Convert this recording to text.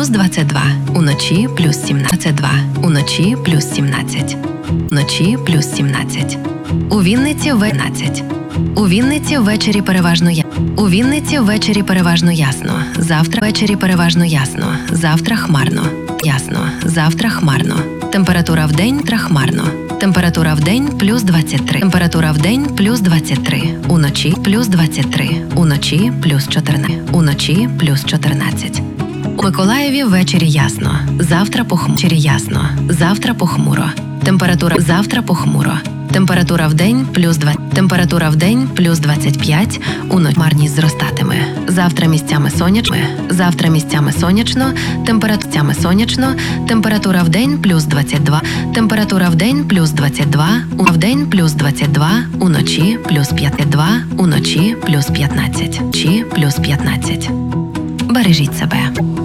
плюс 22, уночі плюс 22, уночі плюс 17, вночі плюс 17. У Вінниці ввечері. У Вінниці ввечері переважно ясно. У Вінниці ввечері переважно ясно. Завтра ввечері переважно ясно. Завтра хмарно. Ясно. Завтра хмарно. Температура вдень хмарно. Температура вдень плюс 23. Температура вдень плюс 23. Уночі плюс 23. Уночі плюс 14. Уночі плюс 14. У Миколаєві ввечері ясно. Завтра похмуро. Ясно. Завтра похмуро. Температура завтра похмуро. Температура вдень плюс 2. Температура вдень плюс 25. Уночі хмарність зростатиме. Завтра місцями сонячно. Завтра місцями сонячно. Температура сонячно. Температура вдень плюс 22. Температура вдень плюс 22. Вдень плюс 22. Уночі плюс 52. Уночі плюс 15. Чи плюс 15. Бережіть себе.